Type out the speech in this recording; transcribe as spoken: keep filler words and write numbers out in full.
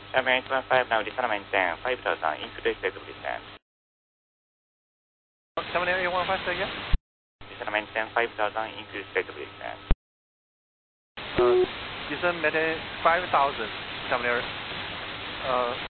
American eight one five, now descend maintain five thousand, increase state of descent. Terminator eight one five, say again? Descend maintain five thousand, increase state of descent. Uh, descend maintain five thousand, Terminator. Uh,